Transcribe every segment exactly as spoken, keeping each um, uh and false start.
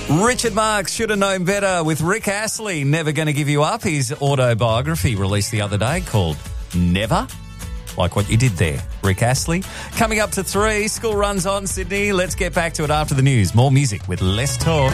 Richard Marx should have known better with Rick Astley, Never Gonna Give You Up. His autobiography released the other day called Never. Like what you did there, Rick Astley. Coming up to three, school runs on, Sydney. Let's get back to it after the news. More music with less talk.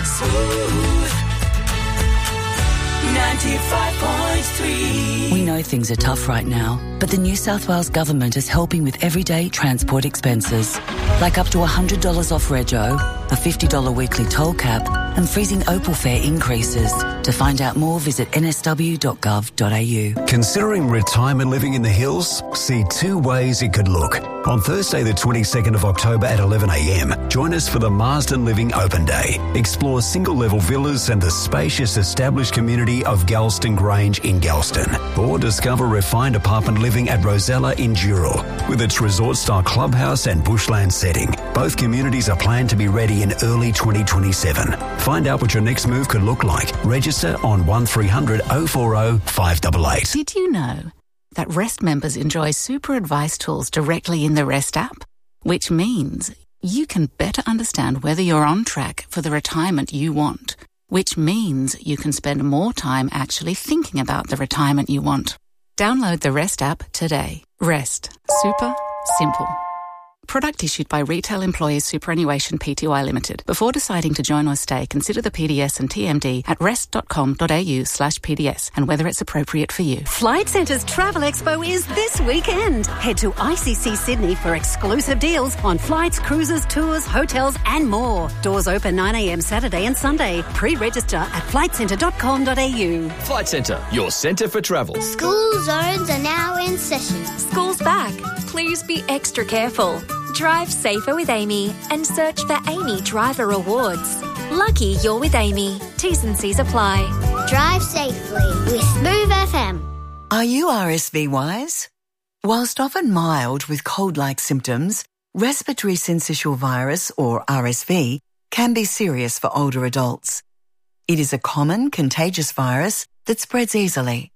ninety-five point three. We know things are tough right now, but the New South Wales Government is helping with everyday transport expenses, like up to one hundred dollars off rego, a fifty dollars weekly toll cap, and freezing Opal fare increases. To find out more, visit n s w dot gov dot a u. Considering retirement living in the hills? See two ways it could look. On Thursday the twenty-second of October at eleven a m, join us for the Marsden Living Open Day. Explore single-level villas and the spacious established community of Galston Grange in Galston. Or discover refined apartment living at Rosella in Dural, with its resort-style clubhouse and bushland setting. Both communities are planned to be ready in early twenty twenty-seven. Find out what your next move could look like. Register on one three hundred oh four oh five eight eight. Did you know that Rest members enjoy super advice tools directly in the Rest app? Which means you can better understand whether you're on track for the retirement you want. Which means you can spend more time actually thinking about the retirement you want. Download the Rest app today. Rest. Super simple. Product issued by Retail Employers Superannuation Pty Limited. Before deciding to join or stay, consider the P D S and T M D at rest dot com dot a u slash P D S and whether it's appropriate for you. Flight Centre's Travel Expo is this weekend. Head to I C C Sydney for exclusive deals on flights, cruises, tours, hotels and more. Doors open nine a m Saturday and Sunday. Pre-register at flight centre dot com dot a u. Flight Centre, your centre for travel. School zones are now in session. School's back. Please be extra careful. Drive safer with Amy and search for Amy Driver Awards. Lucky you're with Amy. T's and C's apply. Drive safely with Smooth F M. Are you R S V wise? Whilst often mild with cold-like symptoms, respiratory syncytial virus, or R S V, can be serious for older adults. It is a common, contagious virus that spreads easily.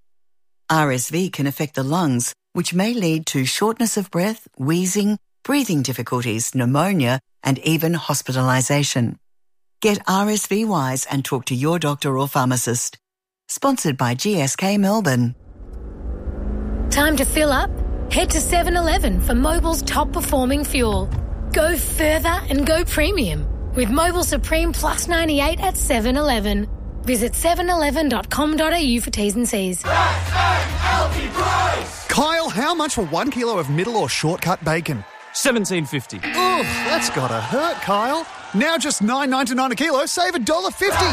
R S V can affect the lungs, which may lead to shortness of breath, wheezing, breathing difficulties, pneumonia, and even hospitalisation. Get R S V wise and talk to your doctor or pharmacist. Sponsored by G S K Melbourne. Time to fill up? Head to seven eleven for Mobil's top-performing fuel. Go further and go premium with Mobil Supreme Plus ninety-eight at seven eleven. Visit seven eleven dot com dot a u for T's and C's. Kyle, how much for one kilo of middle or shortcut bacon? seventeen fifty. Oof, that's gotta hurt, Kyle. Now just nine ninety-nine a kilo, save one dollar fifty.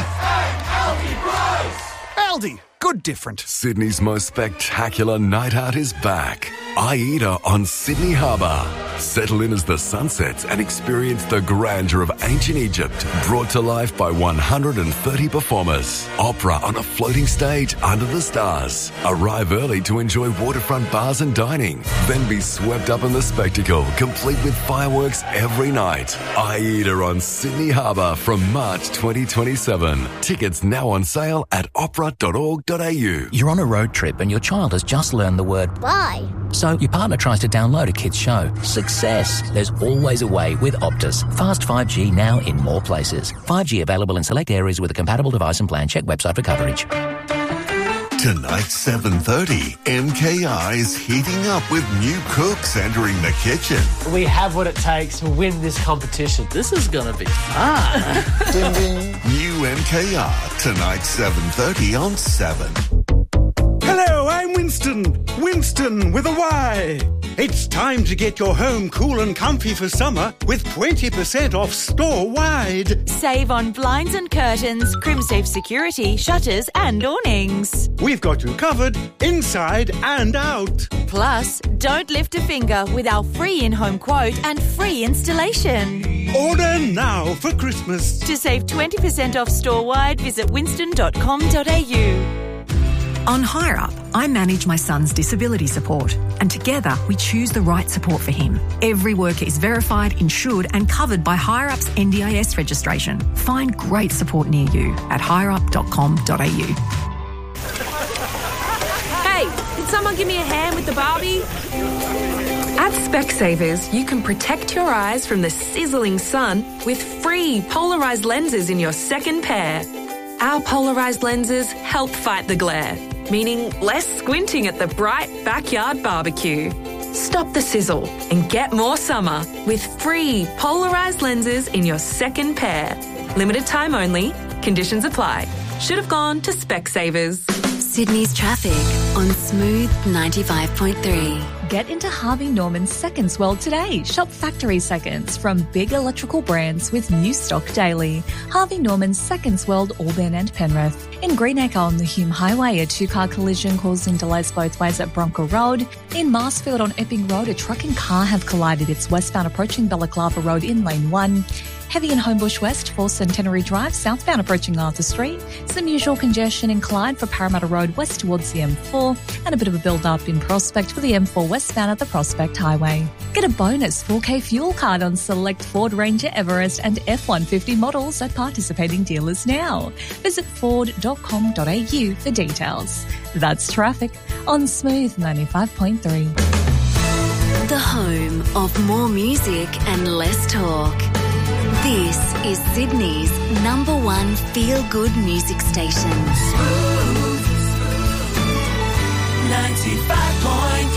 Aldi, good different. Sydney's most spectacular night out is back. AIDA on Sydney Harbour. Settle in as the sun sets and experience the grandeur of ancient Egypt, brought to life by one hundred thirty performers. Opera on a floating stage under the stars. Arrive early to enjoy waterfront bars and dining. Then be swept up in the spectacle, complete with fireworks every night. AIDA on Sydney Harbour from March twenty twenty-seven. Tickets now on sale at opera dot org dot a u. You're on a road trip and your child has just learned the word Bye. So your partner tries to download a kid's show. Success. There's always a way with Optus. Fast five G now in more places. five G available in select areas with a compatible device and plan. Check website for coverage. Tonight, seven thirty, M K R is heating up with new cooks entering the kitchen. We have what it takes to win this competition. This is going to be fun. Ding, ding. New M K R, tonight, seven thirty on seven. Hello, I'm Winston. Winston with a Y. It's time to get your home cool and comfy for summer with twenty percent off store-wide. Save on blinds and curtains, Crimsafe security, shutters and awnings. We've got you covered inside and out. Plus, don't lift a finger with our free in-home quote and free installation. Order now for Christmas. To save twenty percent off store-wide, visit winston dot com dot a u. On HireUp, I manage my son's disability support, and together we choose the right support for him. Every worker is verified, insured and covered by HireUp's N D I S registration. Find great support near you at hire up dot com dot a u. Hey, can someone give me a hand with the barbie? At Specsavers, you can protect your eyes from the sizzling sun with free polarised lenses in your second pair. Our polarised lenses help fight the glare, meaning less squinting at the bright backyard barbecue. Stop the sizzle and get more summer with free polarised lenses in your second pair. Limited time only. Conditions apply. Should have gone to Specsavers. Sydney's traffic on Smooth ninety-five point three. Get into Harvey Norman's Seconds World today. Shop factory seconds from big electrical brands with new stock daily. Harvey Norman's Seconds World, Auburn and Penrith. In Greenacre on the Hume Highway, a two-car collision causing delays both ways at Bronco Road. In Marsfield on Epping Road, a truck and car have collided. It's westbound approaching Balaclava Road in lane one. Heavy in Homebush West for Centenary Drive, southbound approaching Arthur Street. Some usual congestion in Clyde for Parramatta Road west towards the M four. And a bit of a build-up in Prospect for the M four westbound at the Prospect Highway. Get a bonus four K fuel card on select Ford Ranger Everest and F one fifty models at participating dealers now. Visit ford dot com dot a u for details. That's traffic on Smooth ninety-five point three. The home of more music and less talk. This is Sydney's number one feel-good music station. Smooth ninety-five point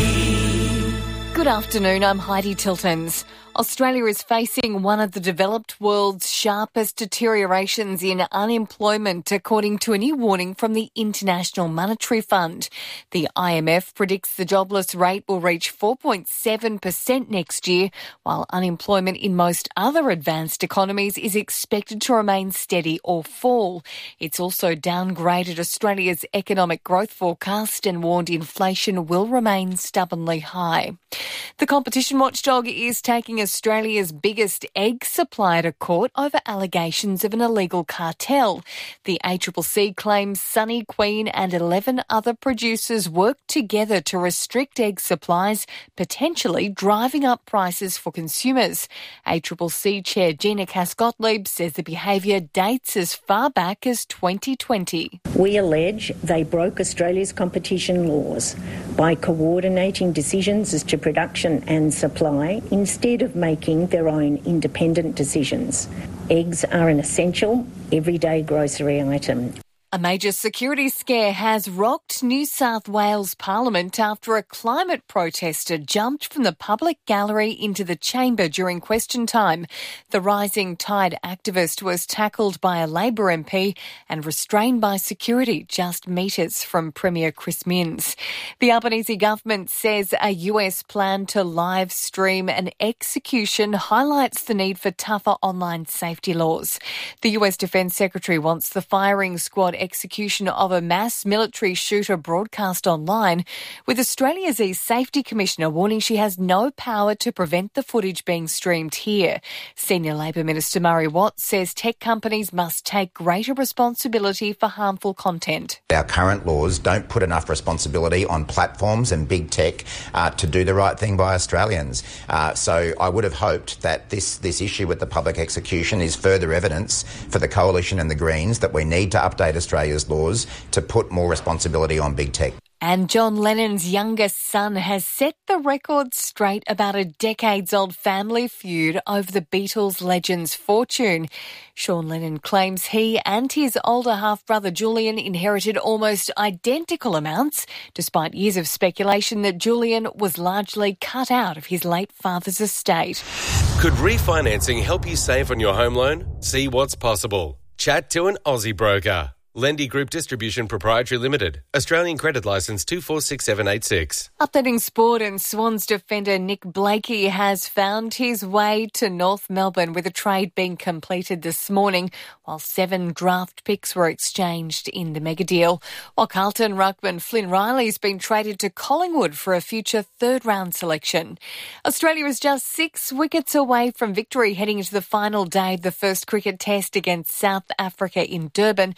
three. Good afternoon, I'm Heidi Tiltons. Australia is facing one of the developed world's sharpest deteriorations in unemployment, according to a new warning from the International Monetary Fund. The I M F predicts the jobless rate will reach four point seven percent next year, while unemployment in most other advanced economies is expected to remain steady or fall. It's also downgraded Australia's economic growth forecast and warned inflation will remain stubbornly high. The competition watchdog is taking Australia's biggest egg supplier to court over allegations of an illegal cartel. The A C C C claims Sunny Queen and eleven other producers worked together to restrict egg supplies, potentially driving up prices for consumers. A C C C Chair Gina Cass-Gottlieb says the behaviour dates as far back as twenty twenty. We allege they broke Australia's competition laws by coordinating decisions as to production and supply instead of making their own independent decisions. Eggs are an essential, everyday grocery item. A major security scare has rocked New South Wales Parliament after a climate protester jumped from the public gallery into the chamber during question time. The Rising Tide activist was tackled by a Labor M P and restrained by security just metres from Premier Chris Minns. The Albanese government says a U S plan to live stream an execution highlights the need for tougher online safety laws. The U S Defence Secretary wants the firing squad execution of a mass military shooter broadcast online, with Australia's E-Safety Commissioner warning she has no power to prevent the footage being streamed here. Senior Labor Minister Murray Watt says tech companies must take greater responsibility for harmful content. Our current laws don't put enough responsibility on platforms and big tech uh, to do the right thing by Australians. Uh, so I would have hoped that this, this issue with the public execution is further evidence for the Coalition and the Greens that we need to update Australia's laws to put more responsibility on big tech. And John Lennon's youngest son has set the record straight about a decades-old family feud over the Beatles legend's fortune. Sean Lennon claims he and his older half-brother Julian inherited almost identical amounts, despite years of speculation that Julian was largely cut out of his late father's estate. Could refinancing help you save on your home loan? See what's possible. Chat to an Aussie broker. Lendy Group Distribution Proprietary Limited. Australian Credit Licence two four six seven eight six. Updating sport, and Swans defender Nick Blakey has found his way to North Melbourne with a trade being completed this morning, while seven draft picks were exchanged in the mega deal. While Carlton ruckman Flynn Riley's been traded to Collingwood for a future third-round selection. Australia is just six wickets away from victory heading into the final day of the first cricket test against South Africa in Durban. The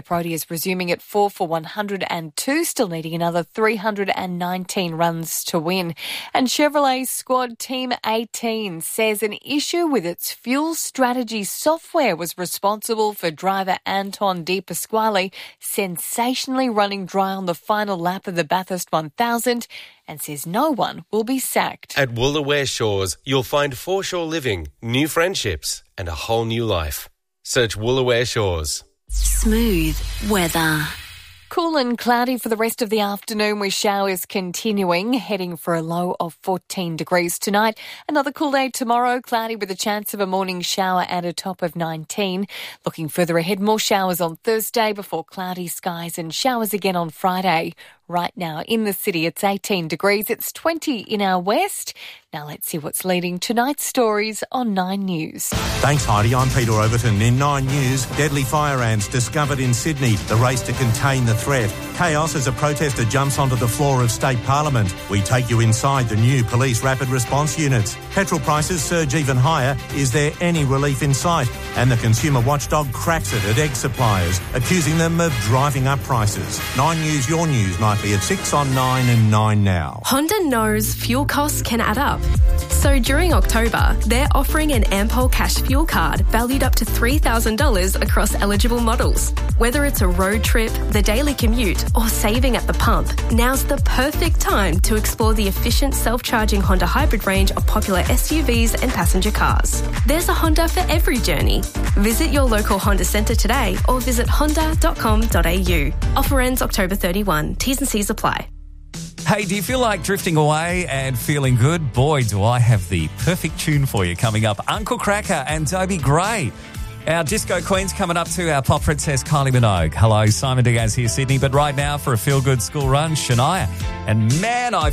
Proteas resuming at four for one hundred two, still needing another three hundred nineteen runs to win. And Chevrolet's squad Team eighteen says an issue with its fuel strategy software was responsible for driver Anton De Pasquale sensationally running dry on the final lap of the Bathurst one thousand, and says no one will be sacked. At Woolaware Shores, you'll find foreshore living, new friendships, and a whole new life. Search Woolaware Shores. Smooth weather. Cool and cloudy for the rest of the afternoon with showers continuing, heading for a low of fourteen degrees tonight. Another cool day tomorrow, cloudy with a chance of a morning shower at a top of nineteen. Looking further ahead, more showers on Thursday before cloudy skies and showers again on Friday. Right now in the city, it's eighteen degrees. It's twenty in our west. Now let's see what's leading tonight's stories on Nine News. Thanks, Heidi. I'm Peter Overton. In Nine News, deadly fire ants discovered in Sydney. The race to contain the threat. Chaos as a protester jumps onto the floor of State Parliament. We take you inside the new police rapid response units. Petrol prices surge even higher. Is there any relief in sight? And the consumer watchdog cracks it at egg suppliers, accusing them of driving up prices. Nine News, your news, nightly at six on nine and nine now. Honda knows fuel costs can add up. So during October, they're offering an Ampol Cash fuel card valued up to three thousand dollars across eligible models. Whether it's a road trip, the daily commute, or saving at the pump, now's the perfect time to explore the efficient self-charging Honda hybrid range of popular S U Vs and passenger cars. There's a Honda for every journey. Visit your local Honda centre today or visit honda dot com dot a u. Offer ends October thirty-first. T's and C's apply. Hey, do you feel like drifting away and feeling good? Boy, do I have the perfect tune for you coming up. Uncle Kracker and Toby Gray. Our disco queen's coming up to our pop princess Kylie Minogue. Hello, Simon Diaz here, Sydney. But right now for a feel-good school run, Shania. And man, I